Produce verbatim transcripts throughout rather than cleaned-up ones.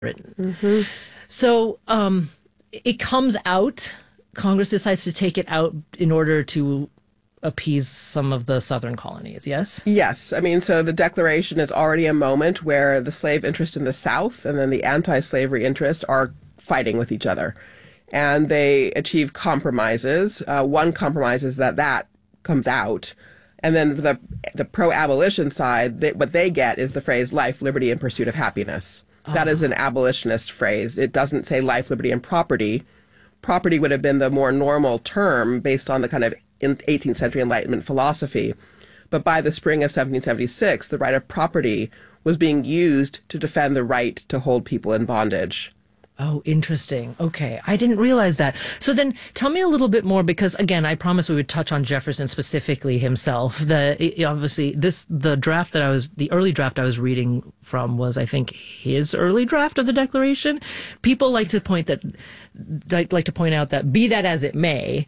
written. Mm-hmm. So um, it comes out. Congress decides to take it out in order to appease some of the southern colonies, yes? Yes. I mean, so the Declaration is already a moment where the slave interest in the South and then the anti-slavery interests are fighting with each other. And they achieve compromises. Uh, one compromise is that that comes out. And then the the pro-abolition side, they, what they get is the phrase life, liberty, and pursuit of happiness. Oh. That is an abolitionist phrase. It doesn't say life, liberty, and property. Property would have been the more normal term based on the kind of eighteenth century Enlightenment philosophy. But by the spring of seventeen seventy-six, the right of property was being used to defend the right to hold people in bondage. Oh, interesting. Okay. I didn't realize that. So then tell me a little bit more, because again, I promised we would touch on Jefferson specifically himself. The obviously this the draft that I was the early draft I was reading from was, I think, his early draft of the Declaration. People like to point that like, like to point out that, be that as it may,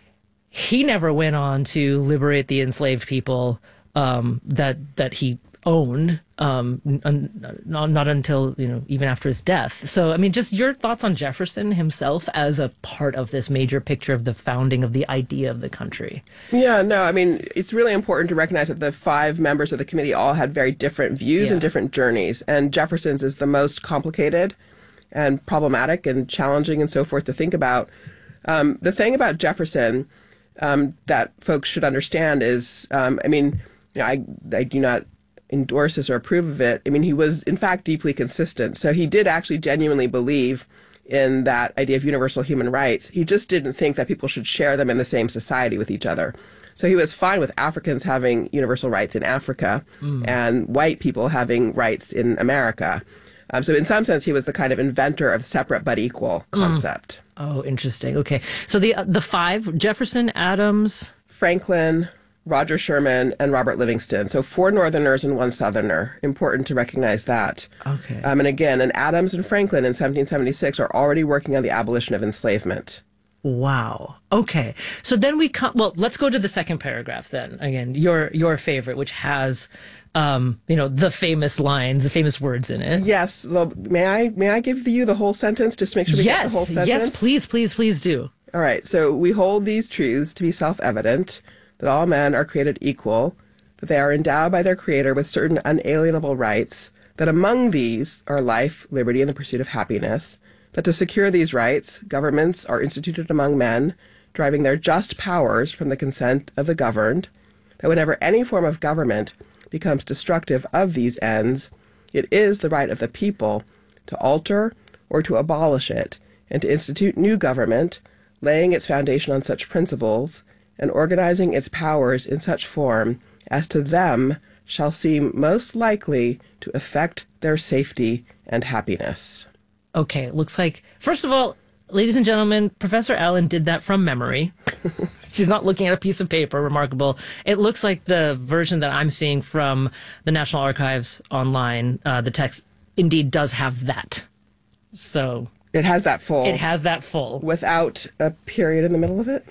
he never went on to liberate the enslaved people um, that that he owned, um, un, not, not until, you know, even after his death. So, I mean, just your thoughts on Jefferson himself as a part of this major picture of the founding of the idea of the country. Yeah, no, I mean, it's really important to recognize that the five members of the committee all had very different views yeah. and different journeys. And Jefferson's is the most complicated and problematic and challenging and so forth to think about. Um, the thing about Jefferson um, that folks should understand is, um, I mean, you know, I, I do not endorse this or approve of it. I mean, he was, in fact, deeply consistent. So he did actually genuinely believe in that idea of universal human rights. He just didn't think that people should share them in the same society with each other. So he was fine with Africans having universal rights in Africa mm. and white people having rights in America. Um, so in some sense, he was the kind of inventor of separate but equal concept. Mm. Oh, interesting. Okay. So the uh, the five, Jefferson, Adams, Franklin, Roger Sherman, and Robert Livingston. So four Northerners and one Southerner. Important to recognize that. Okay. Um, and again, and Adams and Franklin in seventeen seventy-six are already working on the abolition of enslavement. Wow. Okay. So then we come, well, let's go to the second paragraph then. Again, your your favorite, which has, um, you know, the famous lines, the famous words in it. Yes. Well, may I may I give you the whole sentence just to make sure we yes, get the whole sentence? Yes, please, please, please do. All right. So we hold these truths to be self-evident, that all men are created equal, that they are endowed by their Creator with certain unalienable rights, that among these are life, liberty, and the pursuit of happiness, that to secure these rights, governments are instituted among men, deriving their just powers from the consent of the governed, that whenever any form of government becomes destructive of these ends, it is the right of the people to alter or to abolish it, and to institute new government, laying its foundation on such principles, and organizing its powers in such form as to them shall seem most likely to affect their safety and happiness. Okay, it looks like, first of all, ladies and gentlemen, Professor Allen did that from memory. She's not looking at a piece of paper, remarkable. It looks like the version that I'm seeing from the National Archives online, uh, the text indeed does have that. So it has that full. It has that full. Without a period in the middle of it?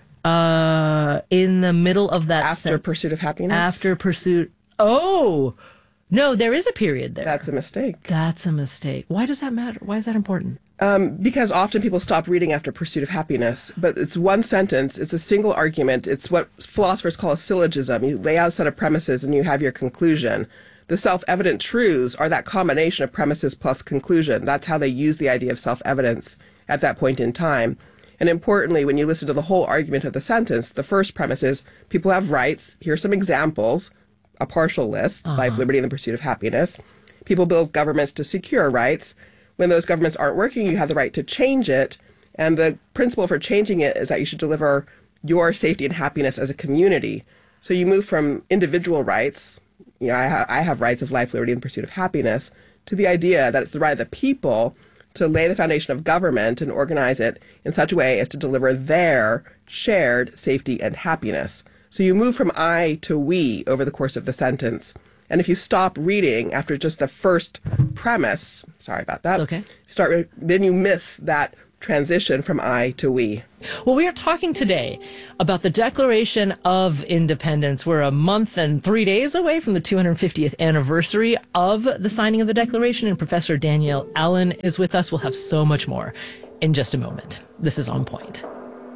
Uh, in the middle of that. After set, Pursuit of Happiness? After Pursuit. Oh, no, there is a period there. That's a mistake. That's a mistake. Why does that matter? Why is that important? Um, because often people stop reading after Pursuit of Happiness, but it's one sentence, it's a single argument, it's what philosophers call a syllogism. You lay out a set of premises and you have your conclusion. The self-evident truths are that combination of premises plus conclusion. That's how they use the idea of self-evidence at that point in time. And importantly, when you listen to the whole argument of the sentence, the first premise is people have rights. Here are some examples, a partial list, uh-huh. life, liberty, and the pursuit of happiness. People build governments to secure rights. When those governments aren't working, you have the right to change it. And the principle for changing it is that you should deliver your safety and happiness as a community. So you move from individual rights, you know, I, ha- I have rights of life, liberty, and pursuit of happiness, to the idea that it's the right of the people to lay the foundation of government and organize it in such a way as to deliver their shared safety and happiness. So you move from I to we over the course of the sentence. And if you stop reading after just the first premise, sorry about that. It's okay. Start, then you miss that transition from I to we. Well, we are talking today about the Declaration of Independence. We're a month and three days away from the two hundred fiftieth anniversary of the signing of the Declaration, and Professor Danielle Allen is with us. We'll have so much more in just a moment. This is On Point.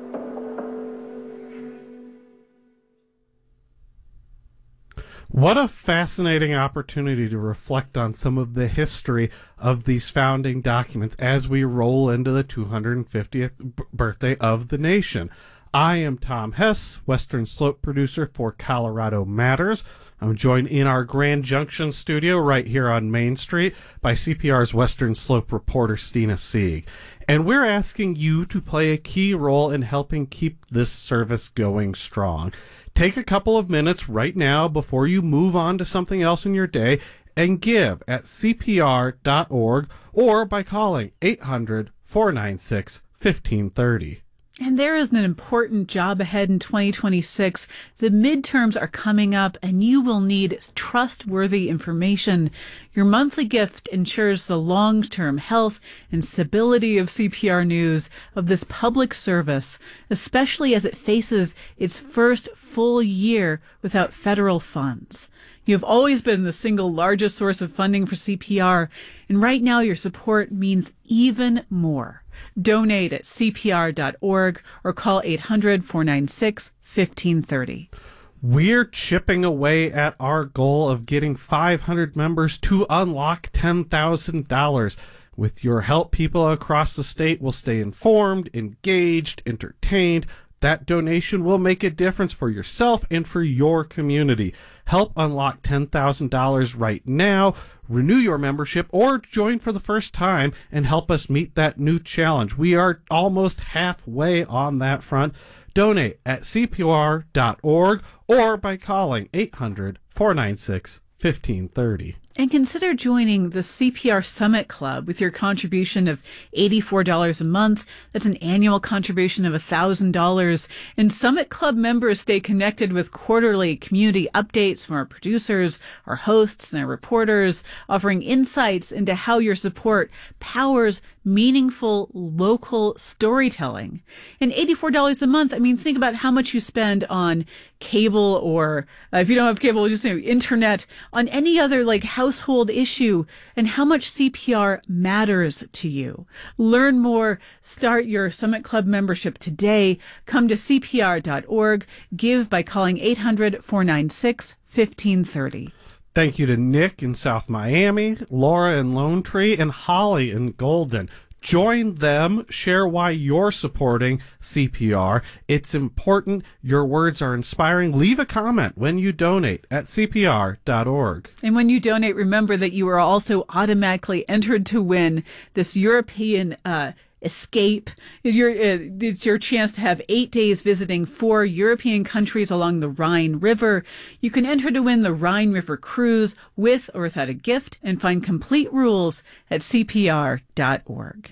What a fascinating opportunity to reflect on some of the history of these founding documents as we roll into the two hundred fiftieth b- birthday of the nation. I am Tom Hess, Western Slope producer for Colorado Matters. I'm joined in our Grand Junction studio right here on Main Street by C P R's Western Slope reporter Stina Sieg. And we're asking you to play a key role in helping keep this service going strong. Take a couple of minutes right now before you move on to something else in your day and give at C P R dot org or by calling eight hundred, four nine six, one five three zero. And there is an important job ahead in twenty twenty-six. The midterms are coming up, and you will need trustworthy information. Your monthly gift ensures the long-term health and stability of C P R News, of this public service, especially as it faces its first full year without federal funds. You have always been the single largest source of funding for C P R, and right now your support means even more. Donate at C P R dot org or call eight hundred, four nine six, one five three zero. We're chipping away at our goal of getting five hundred members to unlock ten thousand dollars. With your help, people across the state will stay informed, engaged, entertained. That donation will make a difference for yourself and for your community. Help unlock ten thousand dollars right now. Renew your membership or join for the first time and help us meet that new challenge. We are almost halfway on that front. Donate at C P R dot org or by calling eight hundred, four nine six, one five three zero. And consider joining the C P R Summit Club with your contribution of eighty-four dollars a month. That's an annual contribution of one thousand dollars. And Summit Club members stay connected with quarterly community updates from our producers, our hosts, and our reporters, offering insights into how your support powers meaningful local storytelling. And eighty-four dollars a month, I mean, think about how much you spend on cable, or uh, if you don't have cable, just you know, internet, on any other like household issue, and how much C P R matters to you. Learn more. Start your Summit Club membership today. Come to C P R dot org. Give by calling eight hundred, four nine six, one five three zero. Thank you to Nick in South Miami, Laura in Lone Tree, and Holly in Golden. Join them. Share why you're supporting C P R. It's important. Your words are inspiring. Leave a comment when you donate at C P R dot org. And when you donate, remember that you are also automatically entered to win this European uh, escape. Your, uh, it's your chance to have eight days visiting four European countries along the Rhine River. You can enter to win the Rhine River cruise with or without a gift, and find complete rules at C P R dot org.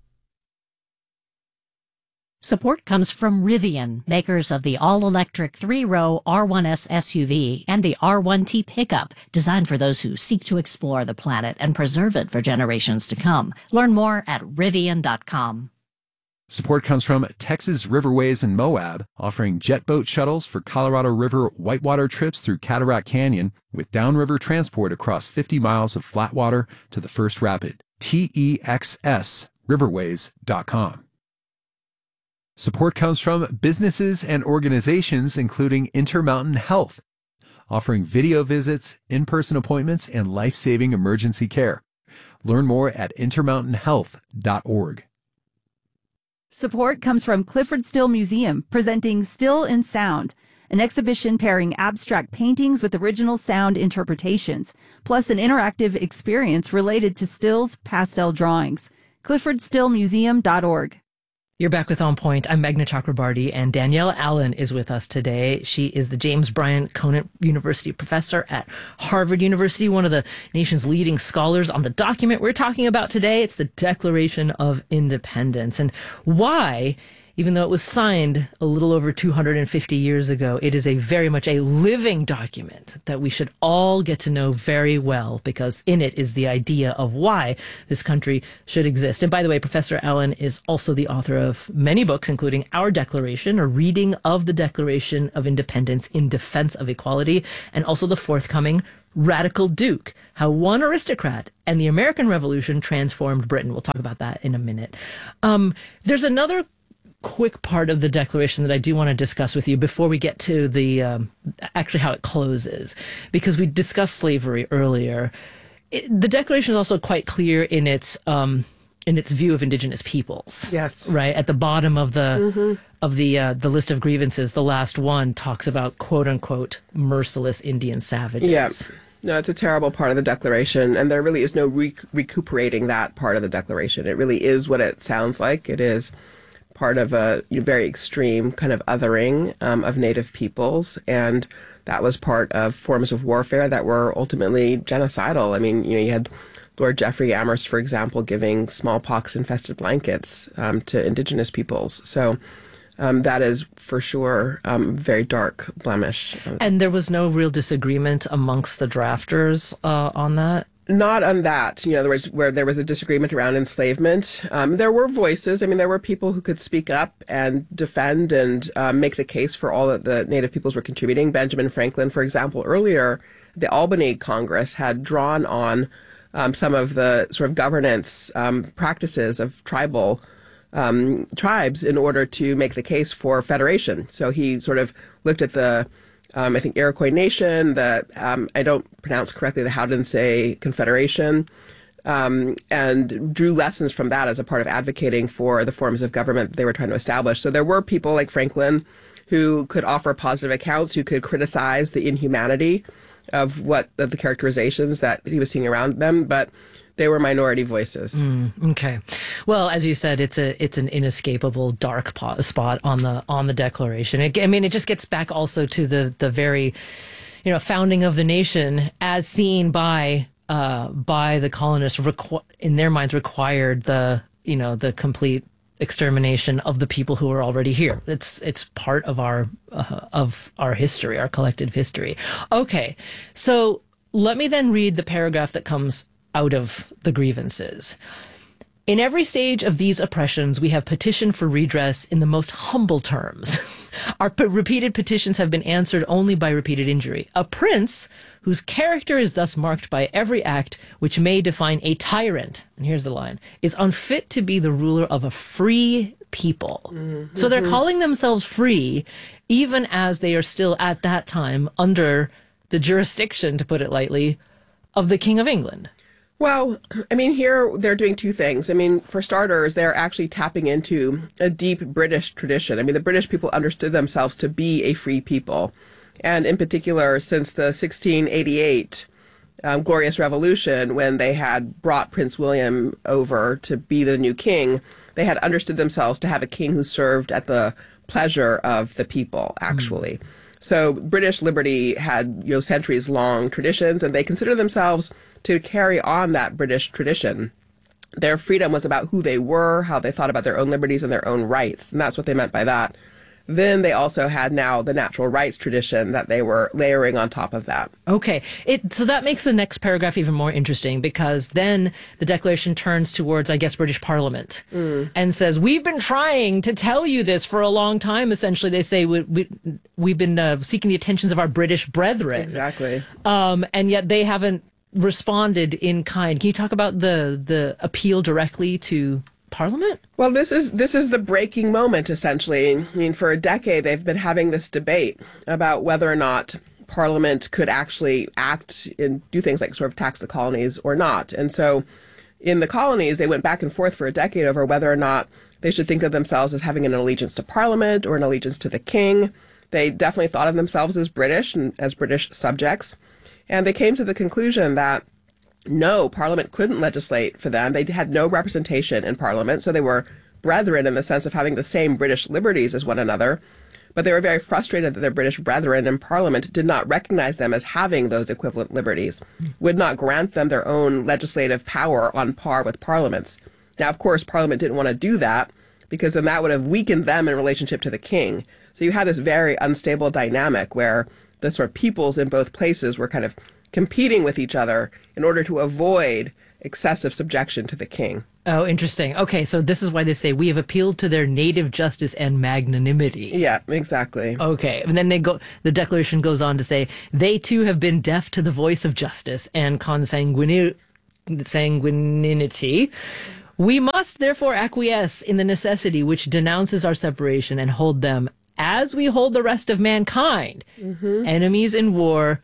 Support comes from Rivian, makers of the all-electric three-row R one S S U V and the R one T pickup, designed for those who seek to explore the planet and preserve it for generations to come. Learn more at Rivian dot com. Support comes from Texas Riverways and Moab, offering jet boat shuttles for Colorado River whitewater trips through Cataract Canyon with downriver transport across fifty miles of flat water to the first rapid. T E X S riverways dot com. Support comes from businesses and organizations including Intermountain Health, offering video visits, in-person appointments, and life-saving emergency care. Learn more at intermountain health dot org. Support comes from Clifford Still Museum, presenting Still in Sound, an exhibition pairing abstract paintings with original sound interpretations, plus an interactive experience related to Still's pastel drawings. clifford still museum dot org. You're back with On Point. I'm Meghna Chakrabarty, and Danielle Allen is with us today. She is the James Bryant Conant University professor at Harvard University, one of the nation's leading scholars on the document we're talking about today. It's the Declaration of Independence. And why even though it was signed a little over two hundred fifty years ago, it is a very much a living document that we should all get to know very well, because in it is the idea of why this country should exist. And by the way, Professor Allen is also the author of many books, including Our Declaration, a reading of the Declaration of Independence in Defense of Equality, and also the forthcoming Radical Duke, How One Aristocrat and the American Revolution Transformed Britain. We'll talk about that in a minute. Um, there's another quick part of the Declaration that I do want to discuss with you before we get to the um, actually how it closes, because we discussed slavery earlier. It, the Declaration is also quite clear in its um, in its view of indigenous peoples. Yes, right at the bottom of the mm-hmm. of the uh, the list of grievances, the last one talks about quote unquote merciless Indian savages. Yeah. No, it's a terrible part of the Declaration, and there really is no rec- recuperating that part of the Declaration. It really is what it sounds like. It is part of a you know, very extreme kind of othering um, of Native peoples, and that was part of forms of warfare that were ultimately genocidal. I mean, you know, you had Lord Jeffrey Amherst, for example, giving smallpox-infested blankets um, to indigenous peoples. So um, that is for sure um, a very dark blemish. And there was no real disagreement amongst the drafters uh, on that? Not on that. You know, there was where there was a disagreement around enslavement. Um, there were voices. I mean, there were people who could speak up and defend and um, make the case for all that the Native peoples were contributing. Benjamin Franklin, for example, earlier, the Albany Congress had drawn on um, some of the sort of governance um, practices of tribal um, tribes in order to make the case for federation. So he sort of looked at the Um, I think Iroquois Nation, the um, I don't pronounce correctly the Haudensay Confederation, um, and drew lessons from that as a part of advocating for the forms of government that they were trying to establish. So there were people like Franklin who could offer positive accounts, who could criticize the inhumanity of what of the characterizations that he was seeing around them, but they were minority voices. Mm, okay. Well, as you said, it's a it's an inescapable dark po- spot on the on the Declaration. It, I mean, it just gets back also to the the very, you know, founding of the nation as seen by uh, by the colonists. Requ- in their minds, required the you know the complete extermination of the people who are already here. It's it's part of our uh, of our history, our collective history. Okay, so let me then read the paragraph that comes out of the grievances. In every stage of these oppressions, we have petitioned for redress in the most humble terms. Our p- repeated petitions have been answered only by repeated injury. A prince whose character is thus marked by every act which may define a tyrant, and here's the line, is unfit to be the ruler of a free people. Mm-hmm. So they're calling themselves free, even as they are still at that time under the jurisdiction, to put it lightly, of the King of England. Well, I mean, here they're doing two things. I mean, for starters, they're actually tapping into a deep British tradition. I mean, the British people understood themselves to be a free people. And in particular, since the sixteen eighty-eight um, Glorious Revolution, when they had brought Prince William over to be the new king, they had understood themselves to have a king who served at the pleasure of the people, actually. Mm. So British liberty had, you know, centuries-long traditions, and they consider themselves to carry on that British tradition. Their freedom was about who they were, how they thought about their own liberties and their own rights, and that's what they meant by that. Then they also had now the natural rights tradition that they were layering on top of that. Okay. It, so that makes the next paragraph even more interesting, because then the Declaration turns towards, I guess, British Parliament mm. and says, we've been trying to tell you this for a long time. Essentially, they say we, we, we've been uh, seeking the attentions of our British brethren. Exactly. Um, and yet they haven't responded in kind. Can you talk about the the appeal directly to Parliament? Well, this is this is the breaking moment, essentially. I mean, for a decade, they've been having this debate about whether or not Parliament could actually act and do things like sort of tax the colonies or not. And so in the colonies, they went back and forth for a decade over whether or not they should think of themselves as having an allegiance to Parliament or an allegiance to the king. They definitely thought of themselves as British and as British subjects. And they came to the conclusion that no, Parliament couldn't legislate for them. They had no representation in Parliament, so they were brethren in the sense of having the same British liberties as one another. But they were very frustrated that their British brethren in Parliament did not recognize them as having those equivalent liberties, would not grant them their own legislative power on par with Parliament's. Now, of course, Parliament didn't want to do that, because then that would have weakened them in relationship to the king. So you had this very unstable dynamic where the sort of peoples in both places were kind of competing with each other in order to avoid excessive subjection to the king. Oh, interesting. Okay, so this is why they say we have appealed to their native justice and magnanimity. Yeah, exactly. Okay, and then they go. The declaration goes on to say they too have been deaf to the voice of justice and consanguinity. sanguinity. We must therefore acquiesce in the necessity which denounces our separation and hold them as we hold the rest of mankind, mm-hmm. enemies in war,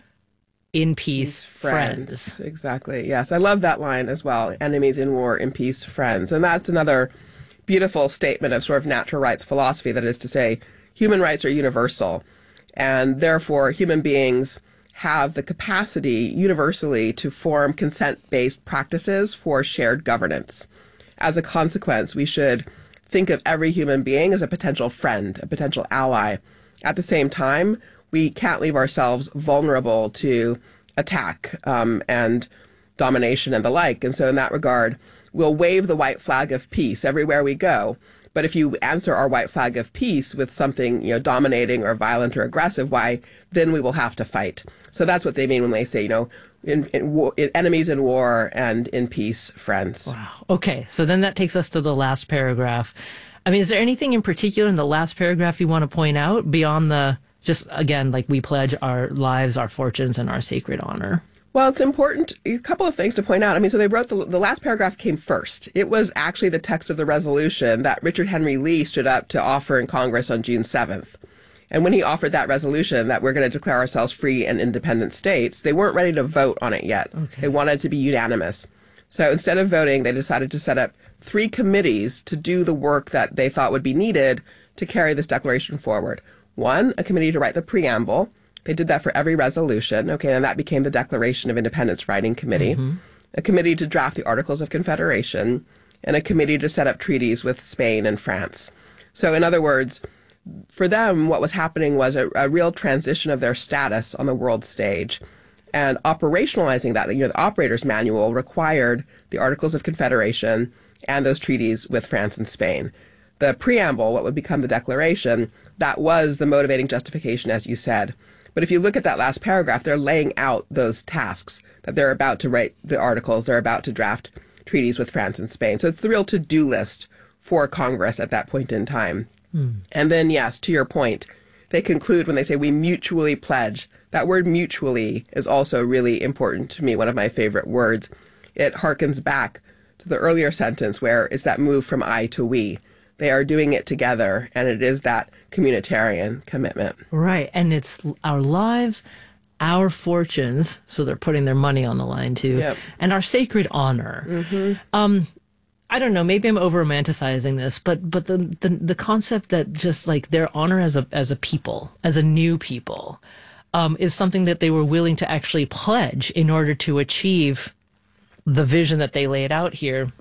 in peace, friends. friends. Exactly. Yes, I love that line as well. Enemies in war, in peace, friends. And that's another beautiful statement of sort of natural rights philosophy. That is to say, human rights are universal, and therefore human beings have the capacity universally to form consent-based practices for shared governance. As a consequence, we should think of every human being as a potential friend, a potential ally. At the same time, we can't leave ourselves vulnerable to attack um, and domination and the like. And so in that regard, we'll wave the white flag of peace everywhere we go. But if you answer our white flag of peace with something, you know, dominating or violent or aggressive, why, then we will have to fight. So that's what they mean when they say, you know, in, in, war, in enemies in war and in peace, friends. Wow. Okay. So then that takes us to the last paragraph. I mean, is there anything in particular in the last paragraph you want to point out beyond the, just again, like we pledge our lives, our fortunes, and our sacred honor? Well, it's important. A couple of things to point out. I mean, so they wrote the, the last paragraph came first. It was actually the text of the resolution that Richard Henry Lee stood up to offer in Congress on June seventh. And when he offered that resolution that we're going to declare ourselves free and independent states, they weren't ready to vote on it yet. Okay. They wanted to be unanimous. So instead of voting, they decided to set up three committees to do the work that they thought would be needed to carry this declaration forward. One, a committee to write the preamble. They did that for every resolution. Okay, and that became the Declaration of Independence Writing Committee. Mm-hmm. A committee to draft the Articles of Confederation, and a committee to set up treaties with Spain and France. So in other words, for them, what was happening was a, a real transition of their status on the world stage. And operationalizing that, you know, the operator's manual required the Articles of Confederation and those treaties with France and Spain. The preamble, what would become the Declaration, that was the motivating justification, as you said. But if you look at that last paragraph, they're laying out those tasks, that they're about to write the articles, they're about to draft treaties with France and Spain. So it's the real to-do list for Congress at that point in time. Mm. And then, yes, to your point, they conclude when they say we mutually pledge. That word mutually is also really important to me, one of my favorite words. It harkens back to the earlier sentence where it's that move from I to we. They are doing it together, and it is that communitarian commitment. Right, and it's our lives, our fortunes, so they're putting their money on the line too, yep. and our sacred honor. Mm-hmm. Um, I don't know, maybe I'm over-romanticizing this, but but the, the the concept that just like their honor as a as a people, as a new people, um, is something that they were willing to actually pledge in order to achieve the vision that they laid out here.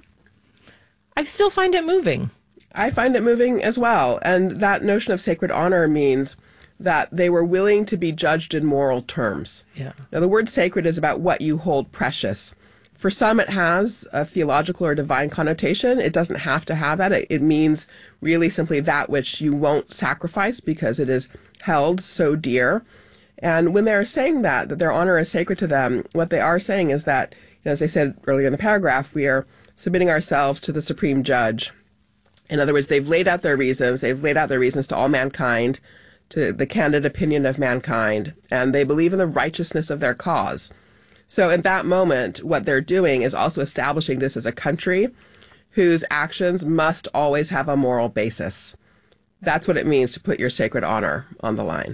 I still find it moving. I find it moving as well. And that notion of sacred honor means that they were willing to be judged in moral terms. Yeah. Now, the word sacred is about what you hold precious. For some, it has a theological or divine connotation. It doesn't have to have that. It, it means really simply that which you won't sacrifice because it is held so dear. And when they're saying that, that their honor is sacred to them, what they are saying is that, you know, as I said earlier in the paragraph, we are submitting ourselves to the supreme judge. In other words, they've laid out their reasons. They've laid out their reasons to all mankind, to the candid opinion of mankind, and they believe in the righteousness of their cause. So in that moment, what they're doing is also establishing this as a country whose actions must always have a moral basis. That's what it means to put your sacred honor on the line.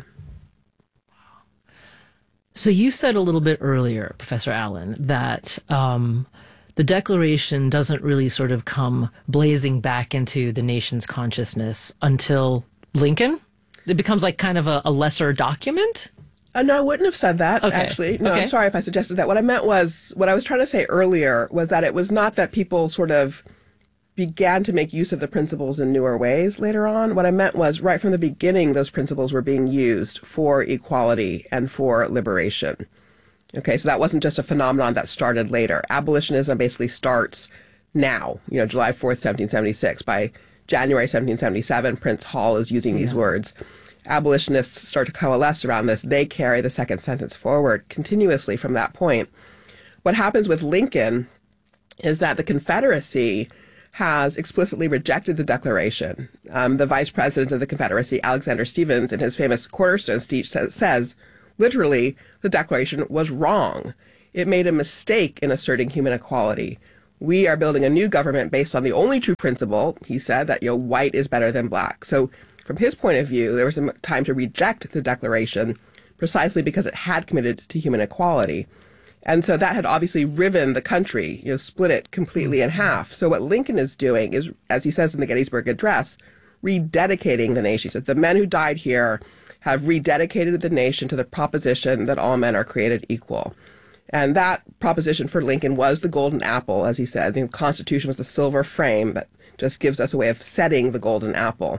So you said a little bit earlier, Professor Allen, that um, the Declaration doesn't really sort of come blazing back into the nation's consciousness until Lincoln? It becomes like kind of a, a lesser document? Uh, no, I wouldn't have said that, okay. actually. No, okay. I'm sorry if I suggested that. What I meant was, what I was trying to say earlier was that it was not that people sort of began to make use of the principles in newer ways later on. What I meant was, right from the beginning, those principles were being used for equality and for liberation. Okay, so that wasn't just a phenomenon that started later. Abolitionism basically starts now, you know, July fourth, seventeen seventy-six, by January seventeen seventy-seven, Prince Hall is using these yeah. words. Abolitionists start to coalesce around this. They carry the second sentence forward continuously from that point. What happens with Lincoln is that the Confederacy has explicitly rejected the Declaration. Um, the vice president of the Confederacy, Alexander Stephens, in his famous Cornerstone speech says, says, literally, the Declaration was wrong. It made a mistake in asserting human equality. We are building a new government based on the only true principle, he said, that, you know, white is better than black. So from his point of view, there was a time to reject the Declaration precisely because it had committed to human equality. And so that had obviously riven the country, you know, split it completely in half. So what Lincoln is doing is, as he says in the Gettysburg Address, rededicating the nation. He says, the men who died here have rededicated the nation to the proposition that all men are created equal. And that proposition for Lincoln was the golden apple, as he said. The Constitution was the silver frame that just gives us a way of setting the golden apple.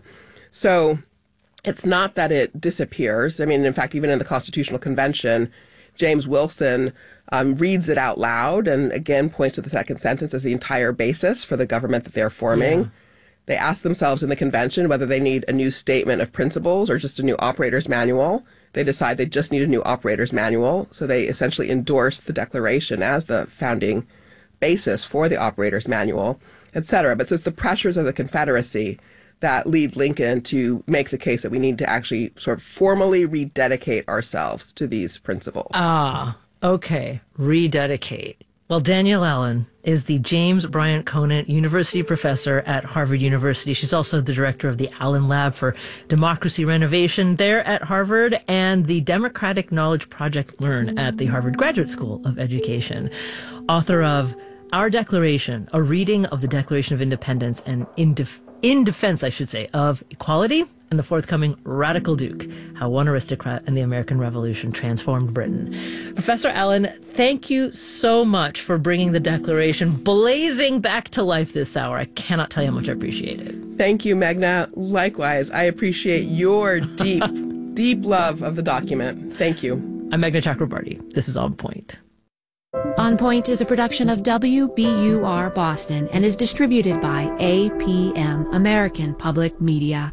So it's not that it disappears. I mean, in fact, even in the Constitutional Convention, James Wilson um, reads it out loud and again points to the second sentence as the entire basis for the government that they're forming. Yeah. They ask themselves in the convention whether they need a new statement of principles or just a new operator's manual. They decide they just need a new operator's manual. So they essentially endorse the Declaration as the founding basis for the operator's manual, et cetera. But so it's the pressures of the Confederacy that lead Lincoln to make the case that we need to actually sort of formally rededicate ourselves to these principles. Ah, okay. Rededicate. Well, Danielle Allen is the James Bryant Conant University Professor at Harvard University. She's also the director of the Allen Lab for Democracy Renovation there at Harvard and the Democratic Knowledge Project Learn at the Harvard Graduate School of Education. Author of Our Declaration, a reading of the Declaration of Independence and in, def- in defense, I should say, of equality, and the forthcoming Radical Duke, How One Aristocrat and the American Revolution Transformed Britain. Professor Allen, thank you so much for bringing the Declaration blazing back to life this hour. I cannot tell you how much I appreciate it. Thank you, Meghna. Likewise, I appreciate your deep, deep love of the document. Thank you. I'm Meghna Chakrabarty. This is On Point. On Point is a production of W B U R Boston and is distributed by A P M, American Public Media.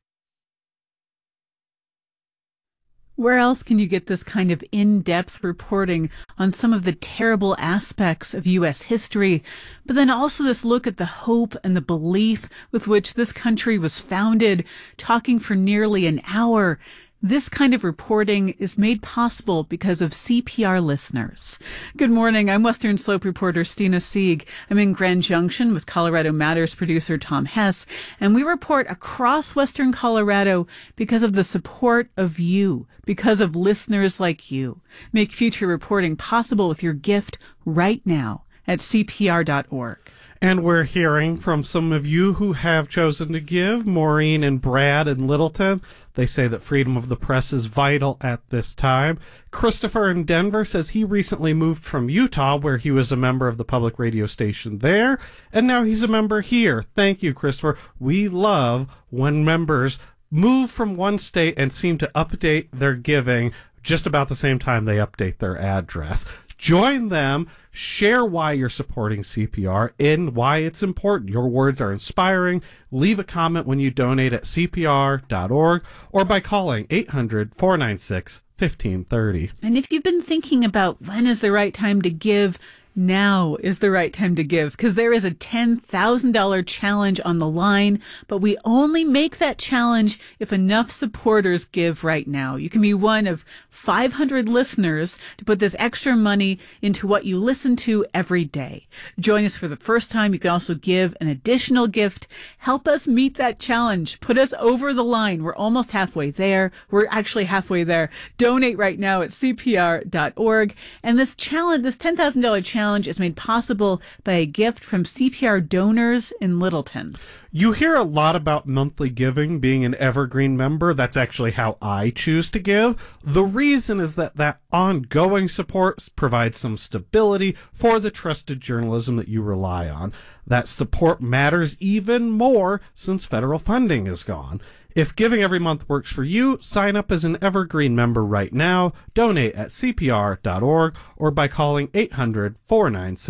Where else can you get this kind of in-depth reporting on some of the terrible aspects of U S history, but then also this look at the hope and the belief with which this country was founded, talking for nearly an hour? This kind of reporting is made possible because of C P R listeners. Good morning. I'm Western Slope reporter Stina Sieg. I'm in Grand Junction with Colorado Matters producer Tom Hess, and we report across Western Colorado because of the support of you, because of listeners like you. Make future reporting possible with your gift right now at C P R dot org. And we're hearing from some of you who have chosen to give. Maureen and Brad in Littleton, they say that freedom of the press is vital at this time. Christopher in Denver says he recently moved from Utah, where he was a member of the public radio station there, and now he's a member here. Thank you, Christopher. We love when members move from one state and seem to update their giving just about the same time they update their address. Join them, share why you're supporting C P R and why it's important. Your words are inspiring. Leave a comment when you donate at C P R dot org or by calling eight hundred, four nine six, one five three zero. And if you've been thinking about when is the right time to give, now is the right time to give, because there is a ten thousand dollars challenge on the line, but we only make that challenge if enough supporters give right now. You can be one of five hundred listeners to put this extra money into what you listen to every day. Join us for the first time. You can also give an additional gift. Help us meet that challenge. Put us over the line. We're almost halfway there. We're actually halfway there. Donate right now at C P R dot org. And this challenge, this ten thousand dollars challenge, is made possible by a gift from C P R donors in Littleton. You hear a lot about monthly giving being an evergreen member. That's actually how I choose to give. The reason is that that ongoing support provides some stability for the trusted journalism that you rely on. That support matters even more since federal funding is gone. If giving every month works for you, sign up as an Evergreen member right now. Donate at C P R dot org or by calling eight hundred, four nine six,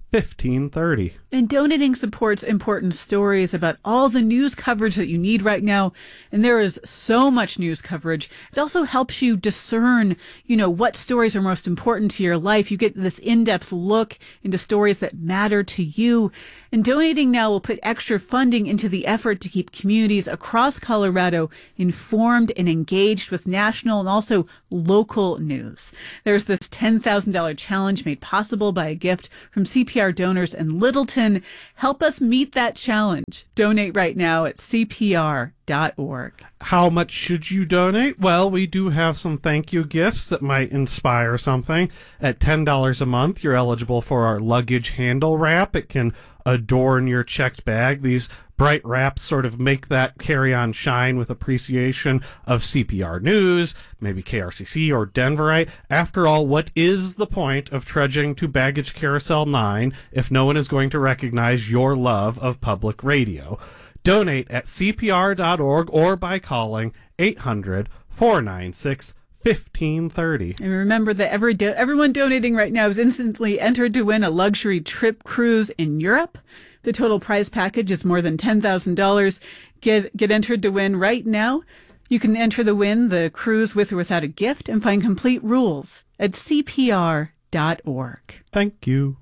fifteen thirty. And donating supports important stories about all the news coverage that you need right now. And there is so much news coverage. It also helps you discern, you know, what stories are most important to your life. You get this in-depth look into stories that matter to you. And donating now will put extra funding into the effort to keep communities across Colorado informed and engaged with national and also local news. There's this ten thousand dollars challenge made possible by a gift from C P R donors in Littleton. Help us meet that challenge. Donate right now at C P R dot org. How much should you donate? Well, we do have some thank you gifts that might inspire something. At ten dollars a month, you're eligible for our luggage handle wrap. It can adorn your checked bag. These bright wraps sort of make that carry-on shine with appreciation of C P R News, maybe K R C C or Denverite. After all, what is the point of trudging to Baggage Carousel nine if no one is going to recognize your love of public radio? Donate at C P R dot org or by calling eight hundred, four nine six, fifteen thirty. And remember that every do- everyone donating right now is instantly entered to win a luxury trip cruise in Europe. The total prize package is more than ten thousand dollars. Get, get entered to win right now. You can enter the win, the cruise with or without a gift, and find complete rules at C P R dot org. Thank you.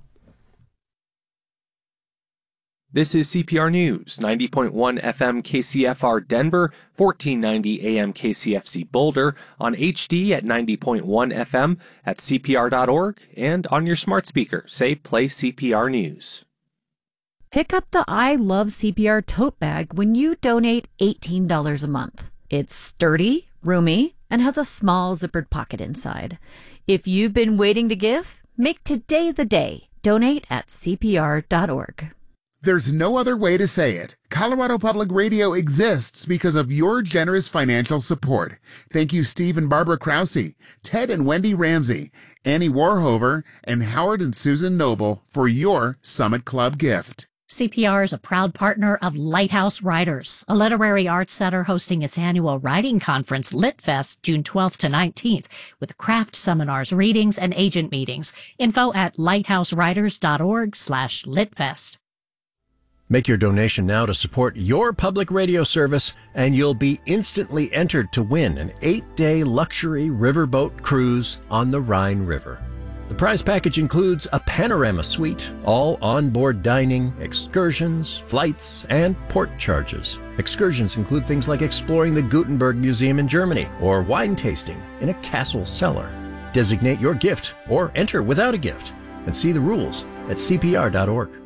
This is C P R News, ninety point one F M K C F R Denver, fourteen ninety A M K C F C Boulder, on H D at ninety point one F M, at C P R dot org, and on your smart speaker. Say Play C P R News. Pick up the I Love C P R tote bag when you donate eighteen dollars a month. It's sturdy, roomy, and has a small zippered pocket inside. If you've been waiting to give, make today the day. Donate at C P R dot org. There's no other way to say it. Colorado Public Radio exists because of your generous financial support. Thank you, Steve and Barbara Krause, Ted and Wendy Ramsey, Annie Warhover, and Howard and Susan Noble for your Summit Club gift. C P R is a proud partner of Lighthouse Writers, a literary arts center hosting its annual writing conference, LitFest, June twelfth to nineteenth, with craft seminars, readings, and agent meetings. Info at lighthouse writers dot org slash litfest. Make your donation now to support your public radio service, and you'll be instantly entered to win an eight-day luxury riverboat cruise on the Rhine River. The prize package includes a panorama suite, all onboard dining, excursions, flights, and port charges. Excursions include things like exploring the Gutenberg Museum in Germany or wine tasting in a castle cellar. Designate your gift or enter without a gift and see the rules at C P R dot org.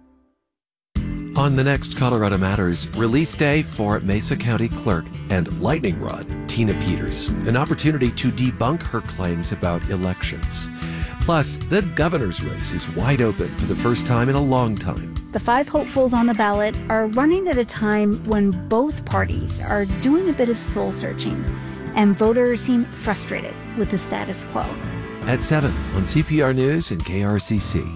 On the next Colorado Matters, release day for Mesa County Clerk and lightning rod Tina Peters, an opportunity to debunk her claims about elections. Plus, the governor's race is wide open for the first time in a long time. The five hopefuls on the ballot are running at a time when both parties are doing a bit of soul searching, and voters seem frustrated with the status quo. At seven on C P R News and K R C C.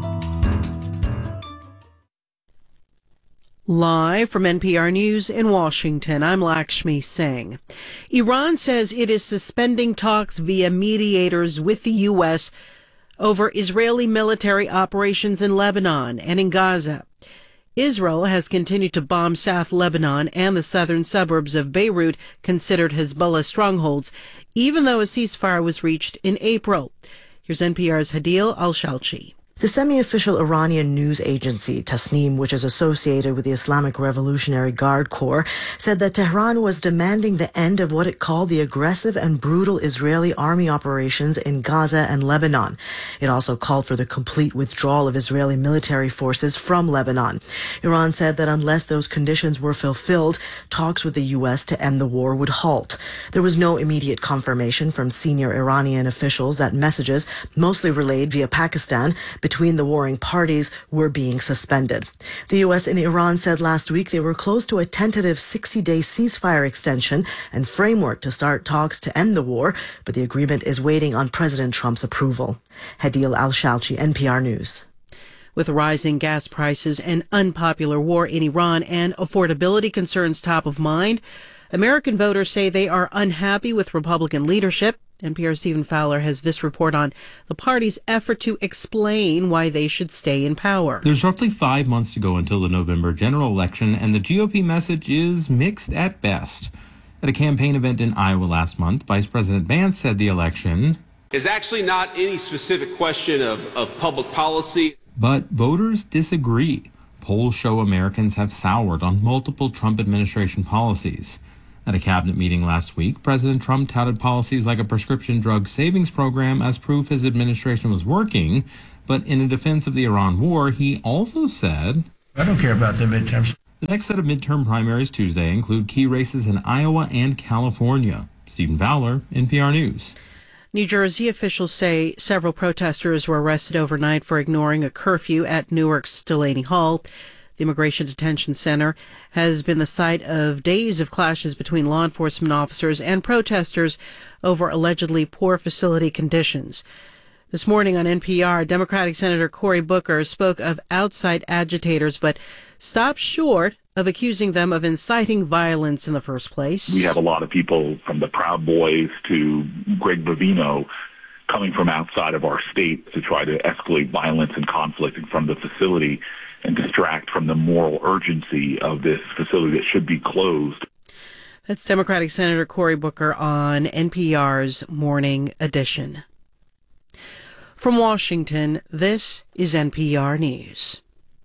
Live from N P R News in Washington, I'm Lakshmi Singh. Iran says it is suspending talks via mediators with the U S over Israeli military operations in Lebanon and in Gaza. Israel has continued to bomb South Lebanon and the southern suburbs of Beirut, considered Hezbollah strongholds, even though a ceasefire was reached in April. Here's N P R's Hadil Al-Shalchi. The semi-official Iranian news agency, Tasnim, which is associated with the Islamic Revolutionary Guard Corps, said that Tehran was demanding the end of what it called the aggressive and brutal Israeli army operations in Gaza and Lebanon. It also called for the complete withdrawal of Israeli military forces from Lebanon. Iran said that unless those conditions were fulfilled, talks with the U S to end the war would halt. There was no immediate confirmation from senior Iranian officials that messages, mostly relayed via Pakistan, between the warring parties were being suspended. The U S and Iran said last week they were close to a tentative sixty-day ceasefire extension and framework to start talks to end the war, but the agreement is waiting on President Trump's approval. Hadil Al-Shalchi, N P R News. With rising gas prices and unpopular war in Iran and affordability concerns top of mind, American voters say they are unhappy with Republican leadership. N P R's Stephen Fowler has this report on the party's effort to explain why they should stay in power. There's roughly five months to go until the November general election, and the G O P message is mixed at best. At a campaign event in Iowa last month, Vice President Vance said the election is actually not any specific question of, of public policy. But voters disagree. Polls show Americans have soured on multiple Trump administration policies. At a cabinet meeting last week, President Trump touted policies like a prescription drug savings program as proof his administration was working. But in a defense of the Iran war, he also said, I don't care about the midterms. The next set of midterm primaries Tuesday include key races in Iowa and California. Stephen Fowler, N P R News. New Jersey officials say several protesters were arrested overnight for ignoring a curfew at Newark's Delaney Hall. The Immigration Detention Center has been the site of days of clashes between law enforcement officers and protesters over allegedly poor facility conditions. This morning on N P R, Democratic Senator Cory Booker spoke of outside agitators, but stopped short of accusing them of inciting violence in the first place. We have a lot of people from the Proud Boys to Greg Bovino coming from outside of our state to try to escalate violence and conflict in front of the facility and distract from the moral urgency of this facility that should be closed. That's Democratic Senator Cory Booker on N P R's Morning Edition. From Washington, this is N P R News.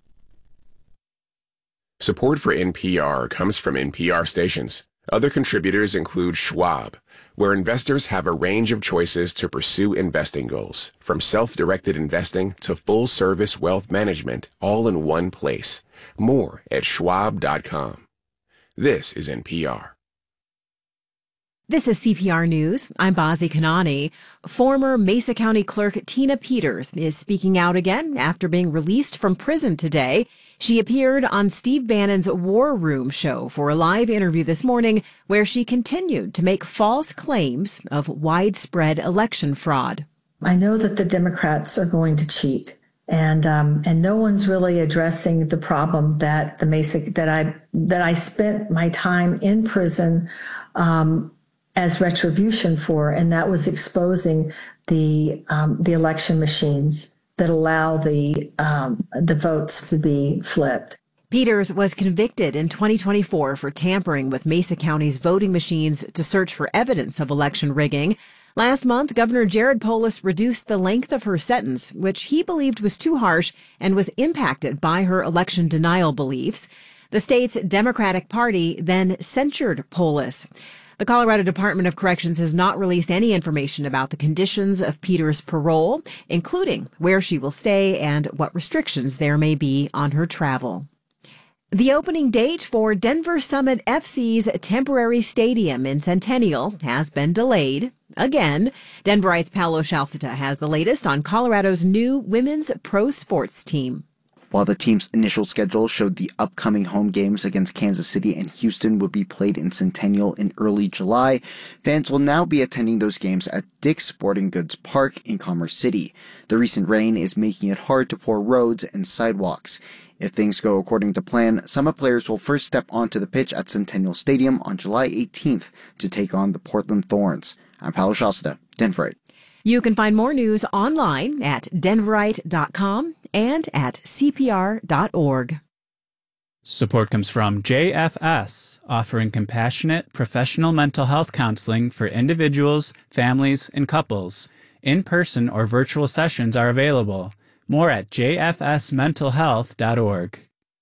Support for N P R comes from N P R stations. Other contributors include Schwab, where investors have a range of choices to pursue investing goals, from self-directed investing to full-service wealth management, all in one place. More at schwab dot com. This is N P R. This is C P R News. I'm Bazi Kanani. Former Mesa County Clerk Tina Peters is speaking out again after being released from prison today. She appeared on Steve Bannon's War Room show for a live interview this morning where she continued to make false claims of widespread election fraud. I know that the Democrats are going to cheat. And um, and no one's really addressing the problem that the Mesa that I that I spent my time in prison um, as retribution for, and that was exposing the um, the election machines that allow the um, the votes to be flipped. Peters was convicted in twenty twenty-four for tampering with Mesa County's voting machines to search for evidence of election rigging. Last month, Governor Jared Polis reduced the length of her sentence, which he believed was too harsh and was impacted by her election denial beliefs. The state's Democratic Party then censured Polis. The Colorado Department of Corrections has not released any information about the conditions of Peters' parole, including where she will stay and what restrictions there may be on her travel. The opening date for Denver Summit F C's temporary stadium in Centennial has been delayed. Again, Denverite's Paolo Shalcita has the latest on Colorado's new women's pro sports team. While the team's initial schedule showed the upcoming home games against Kansas City and Houston would be played in Centennial in early July, fans will now be attending those games at Dick's Sporting Goods Park in Commerce City. The recent rain is making it hard to pour roads and sidewalks. If things go according to plan, Summit players will first step onto the pitch at Centennial Stadium on July eighteenth to take on the Portland Thorns. I'm Paolo Shalcita, Denverite. You can find more news online at denverite dot com and at c p r dot org. Support comes from J F S, offering compassionate, professional mental health counseling for individuals, families, and couples. In-person or virtual sessions are available. More at j f s mental health dot org.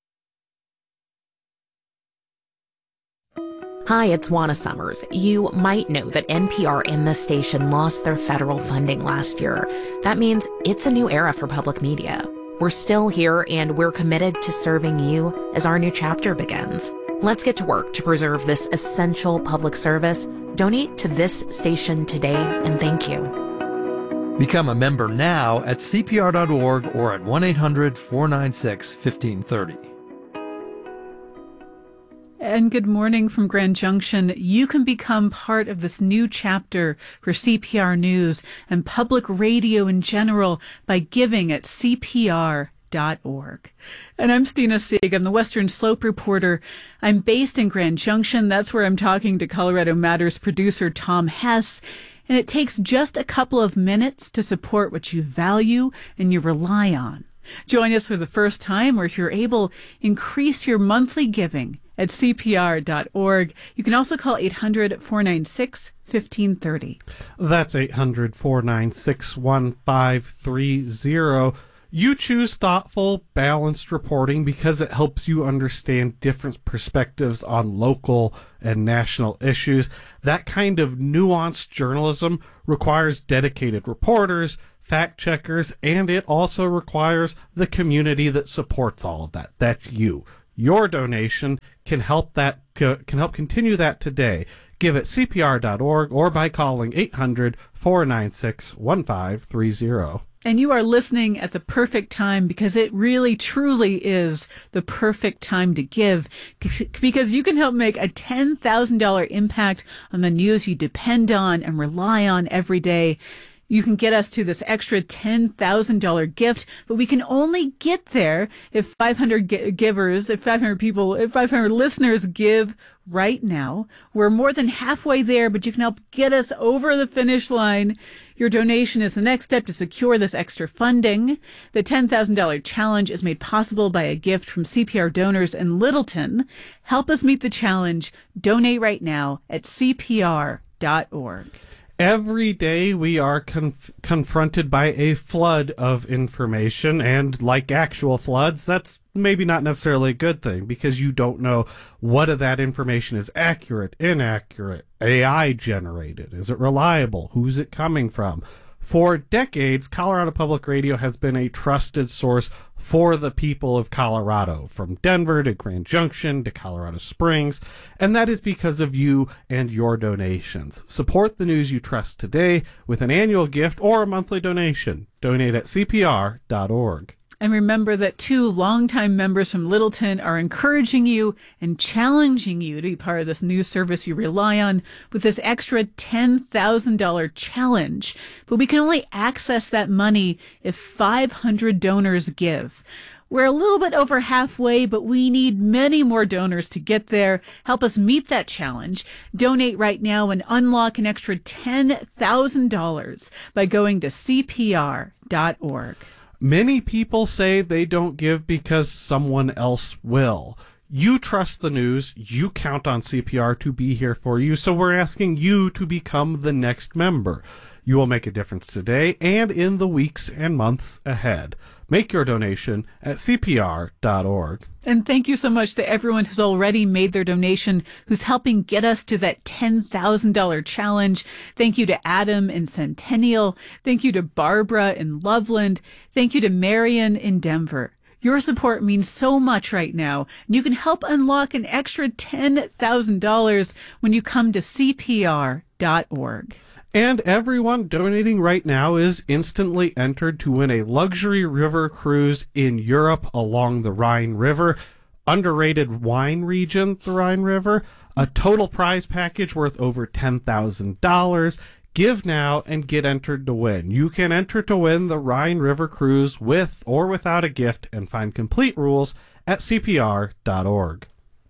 Hi, it's Juana Summers. You might know that N P R and this station lost their federal funding last year. That means it's a new era for public media. We're still here, and we're committed to serving you as our new chapter begins. Let's get to work to preserve this essential public service. Donate to this station today, and thank you. Become a member now at c p r dot org or at one eight hundred four nine six fifteen thirty. And good morning from Grand Junction. You can become part of this new chapter for C P R News and public radio in general by giving at c p r dot org. And I'm Stina Sieg. I'm the Western Slope reporter. I'm based in Grand Junction. That's where I'm talking to Colorado Matters producer Tom Hess. And it takes just a couple of minutes to support what you value and you rely on. Join us for the first time, or if you're able, increase your monthly giving at C P R dot org. You can also call eight hundred, four nine six, fifteen thirty. That's eight hundred, four nine six, one five three zero. You choose thoughtful, balanced reporting because it helps you understand different perspectives on local and national issues. That kind of nuanced journalism requires dedicated reporters, fact checkers, and it also requires the community that supports all of that. That's you. Your donation can help that can help continue that today. Give at C P R dot org or by calling eight hundred, four nine six, one five three zero. And you are listening at the perfect time, because it really, truly is the perfect time to give, because you can help make a ten thousand dollars impact on the news you depend on and rely on every day. You can get us to this extra ten thousand dollars gift, but we can only get there if five hundred g- givers, if five hundred people, if five hundred listeners give right now. We're more than halfway there, but you can help get us over the finish line. Your donation is the next step to secure this extra funding. The ten thousand dollars challenge is made possible by a gift from C P R donors in Littleton. Help us meet the challenge. Donate right now at C P R dot org. Every day we are conf- confronted by a flood of information, and like actual floods, that's maybe not necessarily a good thing, because you don't know what of that information is accurate, inaccurate, A I generated, is it reliable, who's it coming from? For decades, Colorado Public Radio has been a trusted source for the people of Colorado, from Denver to Grand Junction to Colorado Springs, and that is because of you and your donations. Support the news you trust today with an annual gift or a monthly donation. Donate at C P R dot org. And remember that two longtime members from Littleton are encouraging you and challenging you to be part of this new service you rely on with this extra ten thousand dollars challenge. But we can only access that money if five hundred donors give. We're a little bit over halfway, but we need many more donors to get there. Help us meet that challenge. Donate right now and unlock an extra ten thousand dollars by going to C P R dot org. Many people say they don't give because someone else will. You trust the news. You count on C P R to be here for you. So we're asking you to become the next member. You will make a difference today and in the weeks and months ahead. Make your donation at C P R dot org. And thank you so much to everyone who's already made their donation, who's helping get us to that ten thousand dollars challenge. Thank you to Adam in Centennial. Thank you to Barbara in Loveland. Thank you to Marion in Denver. Your support means so much right now, and you can help unlock an extra ten thousand dollars when you come to C P R dot org. And everyone donating right now is instantly entered to win a luxury river cruise in Europe along the Rhine River. Underrated wine region, the Rhine River. A total prize package worth over ten thousand dollars. Give now and get entered to win. You can enter to win the Rhine River cruise with or without a gift, and find complete rules at C P R dot org.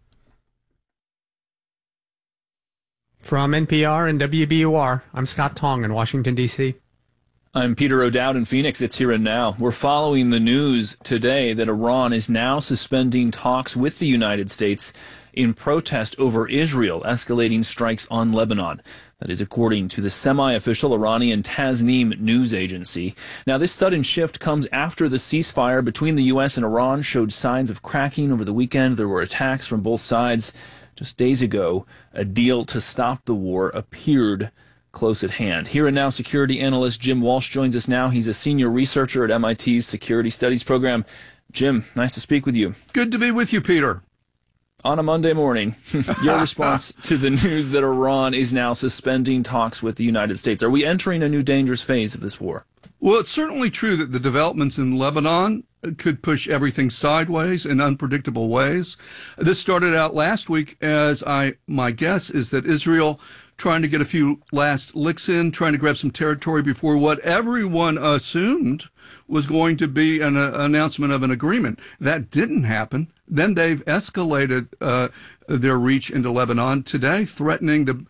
From N P R and W B U R, I'm Scott Tong in Washington, D C I'm Peter O'Dowd in Phoenix. It's Here and Now. We're following the news today that Iran is now suspending talks with the United States in protest over Israel escalating strikes on Lebanon. That is according to the semi-official Iranian Tasnim news agency. Now, this sudden shift comes after the ceasefire between the U S and Iran showed signs of cracking over the weekend. There were attacks from both sides. Just days ago, a deal to stop the war appeared close at hand. Here and Now security analyst Jim Walsh joins us now. He's a senior researcher at M I T's Security Studies program. Jim, nice to speak with you. Good to be with you, Peter. On a Monday morning, your response to the news that Iran is now suspending talks with the United States. Are we entering a new dangerous phase of this war? Well, it's certainly true that the developments in Lebanon could push everything sideways in unpredictable ways. This started out last week as I, my guess is that Israel trying to get a few last licks in, trying to grab some territory before what everyone assumed was going to be an uh, announcement of an agreement. That didn't happen. Then they've escalated uh, their reach into Lebanon today, threatening the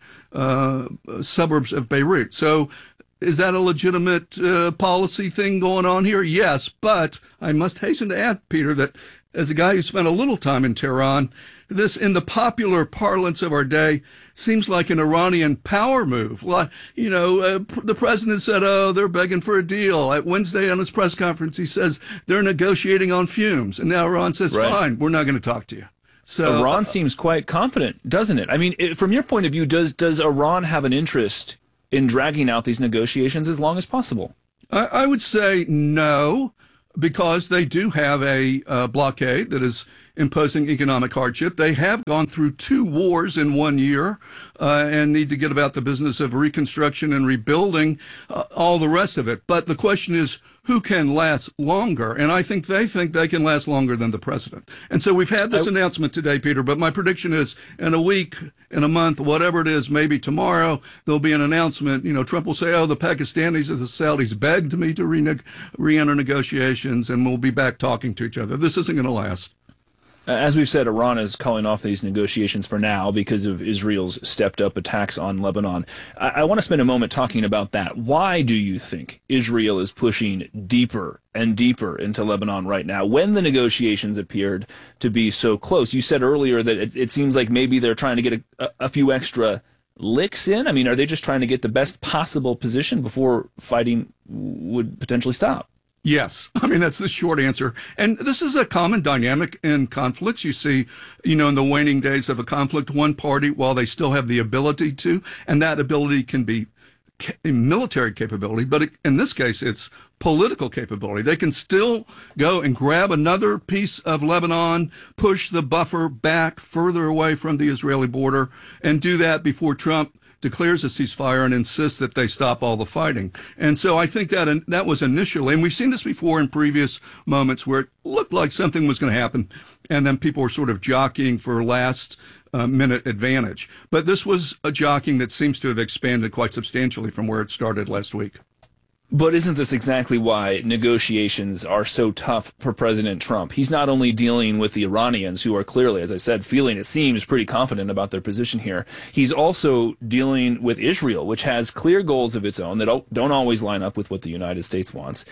uh, suburbs of Beirut. So is that a legitimate uh, policy thing going on here? Yes, but I must hasten to add, Peter, that as a guy who spent a little time in Tehran, this, in the popular parlance of our day, seems like an Iranian power move. Like, you know, uh, the president said, oh, they're begging for a deal. At Wednesday on his press conference, he says they're negotiating on fumes. And now Iran says, right. fine, we're not going to talk to you. So Iran uh, seems quite confident, doesn't it? I mean, it, from your point of view, does does Iran have an interest in dragging out these negotiations as long as possible? I, I would say no, because they do have a uh, blockade that is imposing economic hardship. They have gone through two wars in one year uh, and need to get about the business of reconstruction and rebuilding, uh, all the rest of it. But the question is, who can last longer? And I think they think they can last longer than the president. And so we've had this I, announcement today, Peter, but my prediction is in a week, in a month, whatever it is, maybe tomorrow, there'll be an announcement. You know, Trump will say, oh, the Pakistanis or the Saudis begged me to re- re-enter negotiations, and we'll be back talking to each other. This isn't going to last. As we've said, Iran is calling off these negotiations for now because of Israel's stepped-up attacks on Lebanon. I, I want to spend a moment talking about that. Why do you think Israel is pushing deeper and deeper into Lebanon right now when the negotiations appeared to be so close? You said earlier that it, it seems like maybe they're trying to get a, a few extra licks in. I mean, are they just trying to get the best possible position before fighting would potentially stop? Yes. I mean, that's the short answer. And this is a common dynamic in conflicts. You see, you know, in the waning days of a conflict, one party, while they still have the ability to, and that ability can be military capability, but in this case, it's political capability. They can still go and grab another piece of Lebanon, push the buffer back further away from the Israeli border, and do that before Trump declares a ceasefire and insists that they stop all the fighting. And so I think that that was initially, and we've seen this before in previous moments where it looked like something was going to happen, and then people were sort of jockeying for last uh, minute advantage. But this was a jockeying that seems to have expanded quite substantially from where it started last week. But isn't this exactly why negotiations are so tough for President Trump? He's not only dealing with the Iranians, who are clearly, as I said, feeling, it seems, pretty confident about their position here. He's also dealing with Israel, which has clear goals of its own that don't always line up with what the United States wants.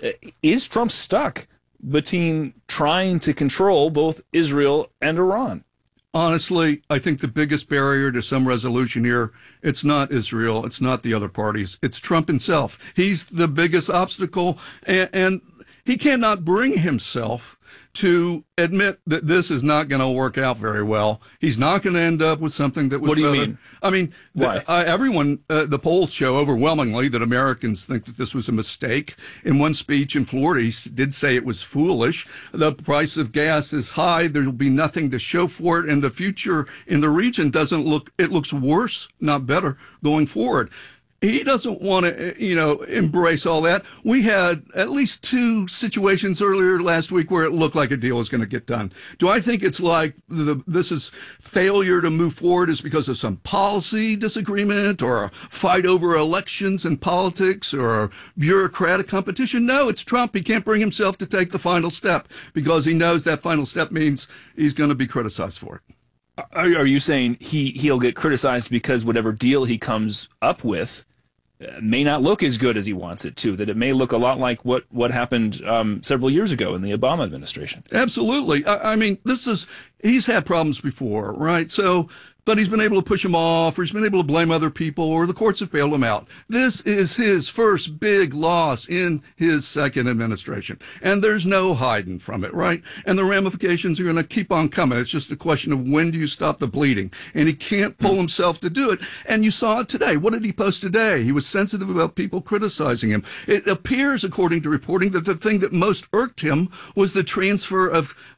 Is Trump stuck between trying to control both Israel and Iran? Honestly, I think the biggest barrier to some resolution here, it's not Israel, it's not the other parties, it's Trump himself. He's the biggest obstacle, and, and he cannot bring himself to admit that this is not going to work out very well. He's not going to end up with something that was What do you better. mean? I mean, Why? The, uh, everyone, uh, the polls show overwhelmingly that Americans think that this was a mistake. In one speech in Florida, he did say it was foolish. The price of gas is high. There will be nothing to show for it. And the future in the region doesn't look, it looks worse, not better, going forward. He doesn't want to, you know, embrace all that. We had at least two situations earlier last week where it looked like a deal was going to get done. Do I think it's like the, this is failure to move forward is because of some policy disagreement or a fight over elections and politics or a bureaucratic competition? No, it's Trump. He can't bring himself to take the final step because he knows that final step means he's going to be criticized for it. Are, are you saying he, he'll get criticized because whatever deal he comes up with may not look as good as he wants it to, that it may look a lot like what, what happened um, several years ago in the Obama administration? Absolutely. I, I mean, this is, he's had problems before, right? So, but he's been able to push him off, or he's been able to blame other people, or the courts have bailed him out. This is his first big loss in his second administration. And there's no hiding from it, right? And the ramifications are going to keep on coming. It's just a question of when do you stop the bleeding? And he can't pull himself to do it. And you saw it today. What did he post today? He was sensitive about people criticizing him. It appears, according to reporting, that the thing that most irked him was the transfer of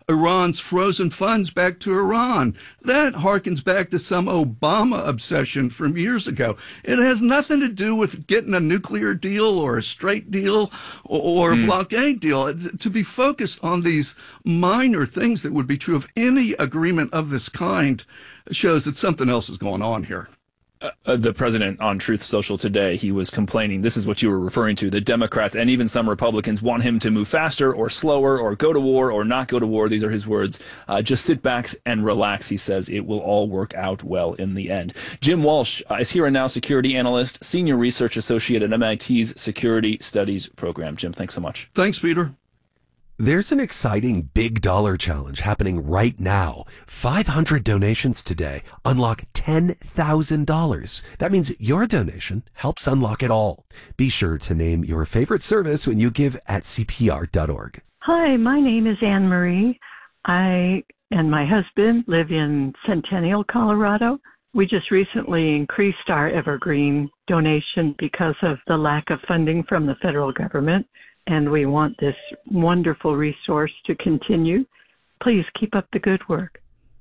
Iran's frozen funds back to Iran. That harkens back to some Obama obsession from years ago. It has nothing to do with getting a nuclear deal or a straight deal or a mm. blockade deal. To be focused on these minor things that would be true of any agreement of this kind shows that something else is going on here. Uh, the president on Truth Social today, he was complaining, this is what you were referring to, the Democrats and even some Republicans want him to move faster or slower or go to war or not go to war. These are his words. Uh, just sit back and relax, he says. It will all work out well in the end. Jim Walsh uh, is here and now security analyst, senior research associate at M I T's Security Studies program. Jim, thanks so much. Thanks, Peter. There's an exciting big dollar challenge happening right now. five hundred donations today unlock ten thousand dollars. That means your donation helps unlock it all. Be sure to name your favorite service when you give at C P R dot org. Hi, my name is Anne Marie. I and my husband live in Centennial, Colorado. We just recently increased our Evergreen donation because of the lack of funding from the federal government. And we want this wonderful resource to continue. Please keep up the good work.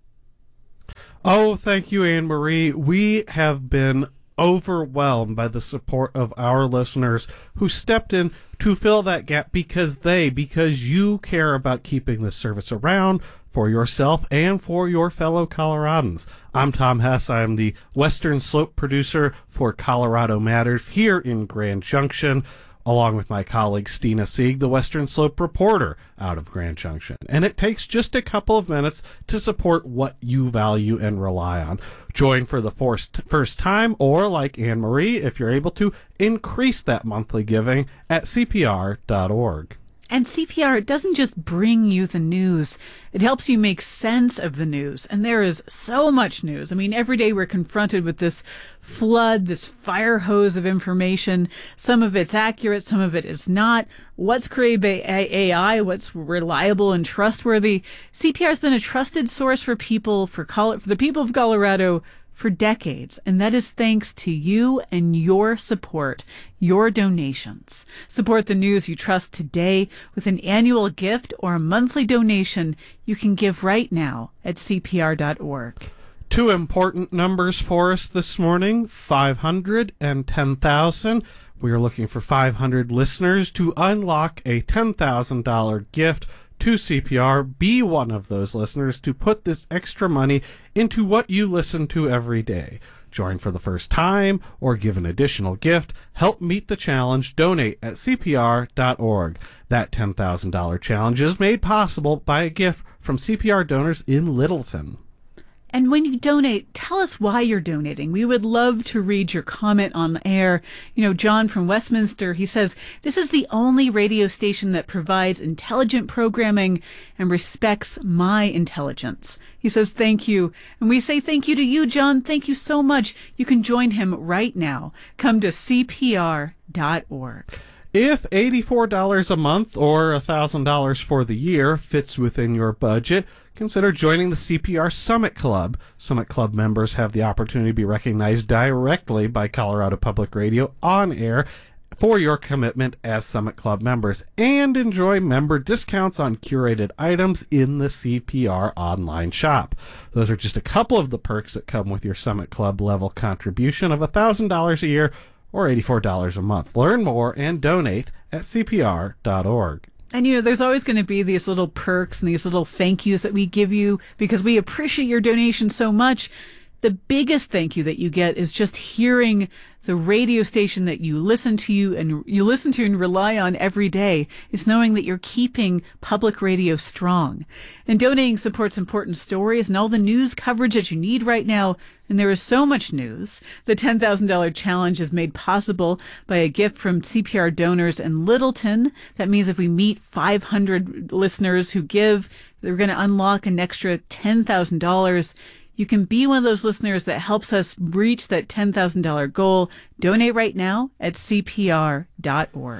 Oh, thank you, Anne Marie. We have been overwhelmed by the support of our listeners who stepped in to fill that gap because they, because you care about keeping this service around for yourself and for your fellow Coloradans. I'm Tom Hess. I am the Western Slope producer for Colorado Matters here in Grand Junction, along with my colleague Stina Sieg, the Western Slope reporter out of Grand Junction. And it takes just a couple of minutes to support what you value and rely on. Join for the first, first time, or like Anne Marie, if you're able to, increase that monthly giving at C P R dot org. And C P R doesn't just bring you the news. It helps you make sense of the news. And there is so much news. I mean, every day we're confronted with this flood, this fire hose of information. Some of it's accurate, some of it is not. What's created by A I? What's reliable and trustworthy? C P R has been a trusted source for people, for, Col- for the people of Colorado for decades, and that is thanks to you and your support, your donations. Support the news you trust today with an annual gift or a monthly donation you can give right now at C P R dot org. Two important numbers for us this morning, five hundred and ten thousand. We are looking for five hundred listeners to unlock a ten thousand dollars gift to C P R. Be one of those listeners to put this extra money into what you listen to every day. Join for the first time or give an additional gift. Help meet the challenge. Donate at C P R dot org. That ten thousand dollars challenge is made possible by a gift from C P R donors in Littleton. And when you donate, tell us why you're donating. We would love to read your comment on the air. You know, John from Westminster, he says, this is the only radio station that provides intelligent programming and respects my intelligence. He says, thank you. And we say thank you to you, John. Thank you so much. You can join him right now. Come to C P R dot org. If eighty-four dollars a month or one thousand dollars for the year fits within your budget, consider joining the C P R Summit Club. Summit Club members have the opportunity to be recognized directly by Colorado Public Radio on air for your commitment as Summit Club members, and enjoy member discounts on curated items in the C P R online shop. Those are just a couple of the perks that come with your Summit Club level contribution of one thousand dollars a year or eighty-four dollars a month. Learn more and donate at C P R dot org. And, you know, there's always going to be these little perks and these little thank yous that we give you because we appreciate your donation so much. The biggest thank you that you get is just hearing the radio station that you listen to you and you listen to and rely on every day. Is knowing that you're keeping public radio strong. And donating supports important stories and all the news coverage that you need right now. And there is so much news. The ten thousand dollars challenge is made possible by a gift from C P R donors in Littleton. That means if we meet five hundred listeners who give, they're going to unlock an extra ten thousand dollars. You can be one of those listeners that helps us reach that ten thousand dollars goal. Donate right now at C P R dot org.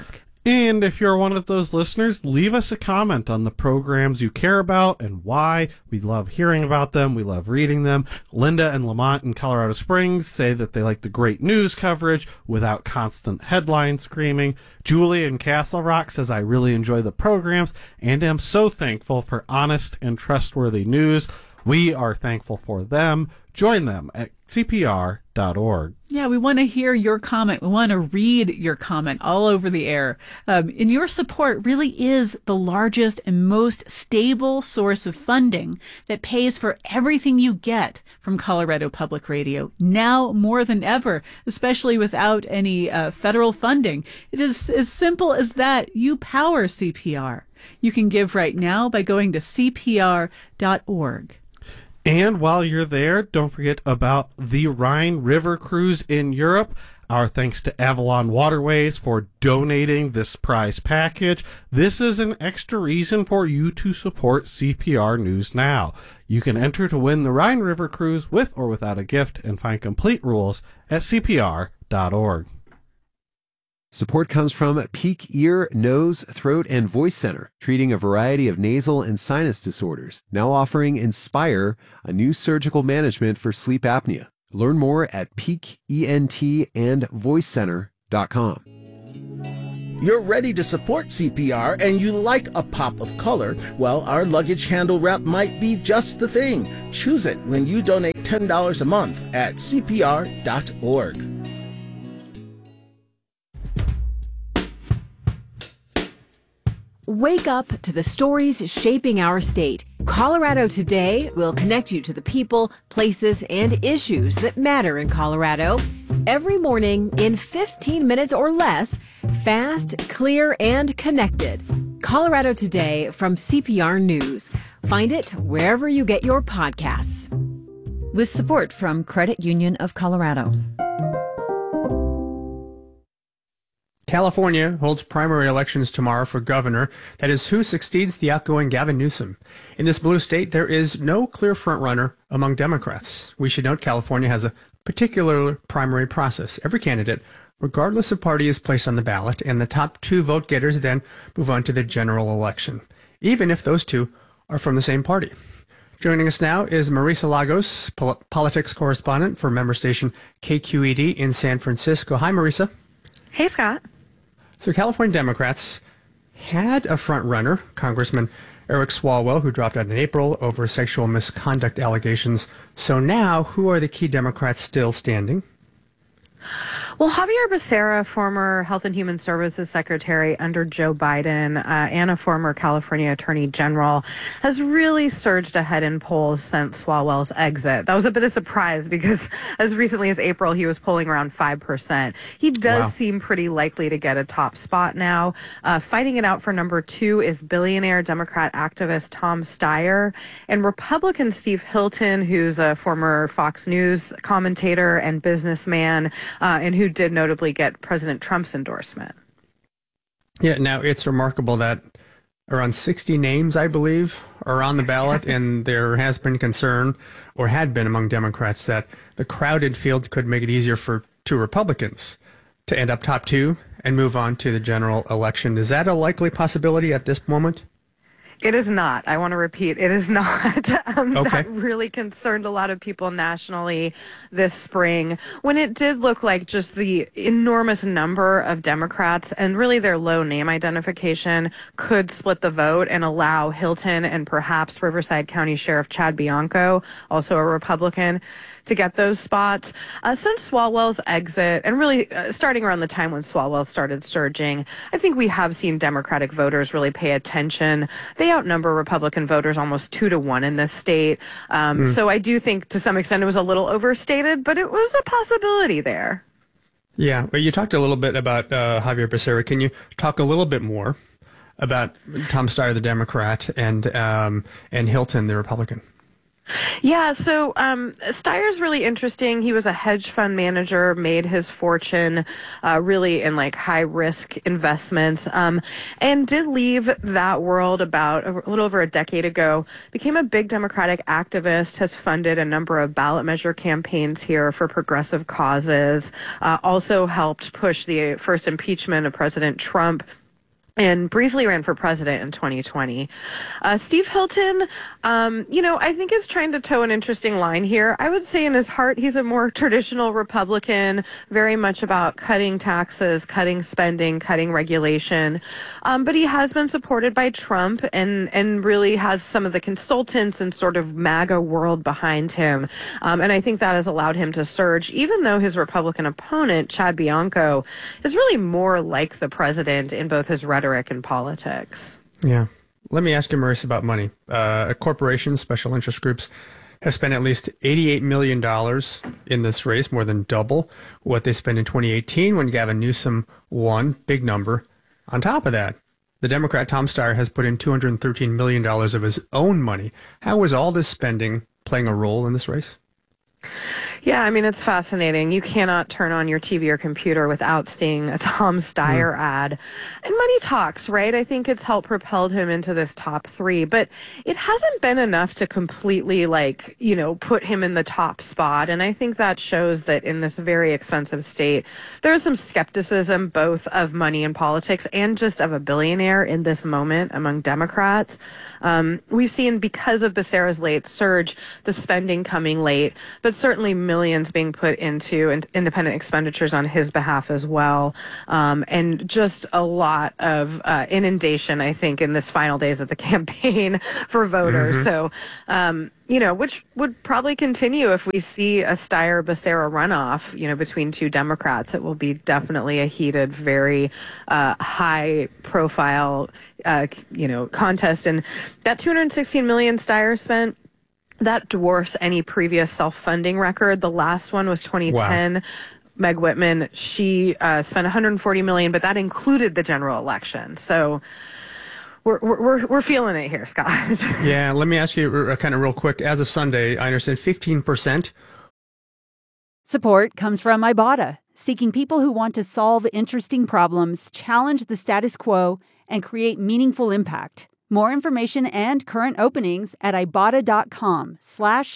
And if you're one of those listeners, leave us a comment on the programs you care about and why. We love hearing about them. We love reading them. Linda and Lamont in Colorado Springs say that they like the great news coverage without constant headline screaming. Julie in Castle Rock says, I really enjoy the programs and am so thankful for honest and trustworthy news. We are thankful for them. Join them at C P R dot org. Yeah, we want to hear your comment. We want to read your comment all over the air. Um, and your support really is the largest and most stable source of funding that pays for everything you get from Colorado Public Radio, now more than ever, especially without any uh, federal funding. It is as simple as that. You power C P R. You can give right now by going to C P R dot org. And while you're there, don't forget about the Rhine River Cruise in Europe. Our thanks to Avalon Waterways for donating this prize package. This is an extra reason for you to support C P R News Now. You can enter to win the Rhine River Cruise with or without a gift and find complete rules at C P R dot org. Support comes from Peak Ear, Nose, Throat, and Voice Center, treating a variety of nasal and sinus disorders, now offering Inspire, a new surgical management for sleep apnea. Learn more at peak ent and voice center dot com. You're ready to support C P R and you like a pop of color? Well, our luggage handle wrap might be just the thing. Choose it when you donate ten dollars a month at C P R dot org. Wake up to the stories shaping our state. Colorado Today will connect you to the people, places, and issues that matter in Colorado. Every morning in fifteen minutes or less, fast, clear, and connected. Colorado Today from C P R News. Find it wherever you get your podcasts. With support from Credit Union of Colorado. California holds primary elections tomorrow for governor. That is who succeeds the outgoing Gavin Newsom. In this blue state, there is no clear frontrunner among Democrats. We should note California has a particular primary process. Every candidate, regardless of party, is placed on the ballot, and the top two vote getters then move on to the general election, even if those two are from the same party. Joining us now is Marisa Lagos, pol- politics correspondent for member station K Q E D in San Francisco. Hi, Marisa. Hey, Scott. So California Democrats had a front runner, Congressman Eric Swalwell, who dropped out in April over sexual misconduct allegations. So now, who are the key Democrats still standing? Well, Javier Becerra, former Health and Human Services Secretary under Joe Biden, uh, and a former California Attorney General, has really surged ahead in polls since Swalwell's exit. That was a bit of a surprise because as recently as April, he was polling around five percent. He does wow. seem pretty likely to get a top spot now. Uh, fighting it out for number two is billionaire Democrat activist Tom Steyer and Republican Steve Hilton, who's a former Fox News commentator and businessman, uh, and who did notably get President Trump's endorsement. Yeah, now it's remarkable that around sixty names, I believe, are on the ballot, and there has been concern, or had been among Democrats, that the crowded field could make it easier for two Republicans to end up top two and move on to the general election. Is that a likely possibility at this moment? It is not. I want to repeat, it is not. um, okay. That really concerned a lot of people nationally this spring when it did look like just the enormous number of Democrats and really their low name identification could split the vote and allow Hilton and perhaps Riverside County Sheriff Chad Bianco, also a Republican, to get those spots. Uh, since Swalwell's exit, and really uh, starting around the time when Swalwell started surging, I think we have seen Democratic voters really pay attention. They outnumber Republican voters almost two to one in this state. Um, mm. So I do think to some extent it was a little overstated, but it was a possibility there. Yeah, well, you talked a little bit about uh, Javier Becerra. Can you talk a little bit more about Tom Steyer, the Democrat, and um, and Hilton, the Republican? Yeah, so um, Steyer's really interesting. He was a hedge fund manager, made his fortune uh, really in like high risk investments, um, and did leave that world about a little over a decade ago. Became a big Democratic activist, has funded a number of ballot measure campaigns here for progressive causes, uh, also helped push the first impeachment of President Trump and briefly ran for president in twenty twenty. Uh, Steve Hilton, um, you know, I think is trying to toe an interesting line here. I would say in his heart, he's a more traditional Republican, very much about cutting taxes, cutting spending, cutting regulation. Um, but he has been supported by Trump and, and really has some of the consultants and sort of MAGA world behind him. Um, and I think that has allowed him to surge, even though his Republican opponent, Chad Bianco, is really more like the president in both his rhetoric and politics. Yeah. Let me ask you, Marissa, about money. Uh, corporations, special interest groups, have spent at least eighty-eight million dollars in this race, more than double what they spent in twenty eighteen when Gavin Newsom won. Big number. On top of that, the Democrat Tom Steyer has put in two hundred thirteen million dollars of his own money. How is all this spending playing a role in this race? Yeah, I mean, it's fascinating. You cannot turn on your T V or computer without seeing a Tom Steyer mm. ad. And money talks, right? I think it's helped propel him into this top three, but it hasn't been enough to completely, like, you know, put him in the top spot. And I think that shows that in this very expensive state, there's some skepticism both of money and politics and just of a billionaire in this moment among Democrats. Um, we've seen, because of Becerra's late surge, the spending coming late, but certainly millions being put into in- independent expenditures on his behalf as well. Um, and just a lot of uh, inundation, I think, in this final days of the campaign for voters. Mm-hmm. So, um, you know, which would probably continue if we see a Steyer-Becerra runoff, you know, between two Democrats. It will be definitely a heated, very uh, high-profile, uh, you know, contest. And that two hundred sixteen million dollars Steyer spent, that dwarfs any previous self-funding record. The last one was twenty ten. Wow. Meg Whitman, she uh, spent one hundred forty million dollars, but that included the general election. So we're we're we're feeling it here, Scott. Yeah, let me ask you uh, kind of real quick. As of Sunday, I understand fifteen percent. Support comes from Ibotta, seeking people who want to solve interesting problems, challenge the status quo, and create meaningful impact. More information and current openings at Ibotta.com slash